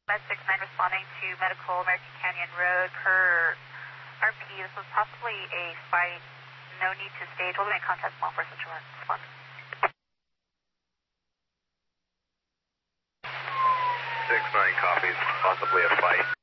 Med 69 responding to Medical American Canyon Road per RP. This was possibly a fight. No need to stage. We'll make contact with law enforcement to respond. 69 copies. Possibly a fight.